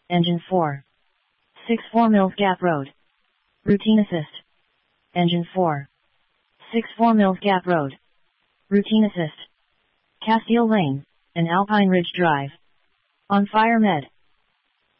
Engine 4. 64 Mills Gap Road. Routine assist. Engine 4. 64 Mills Gap Road. Routine assist. Castile Lane, and Alpine Ridge Drive. On Fire Med.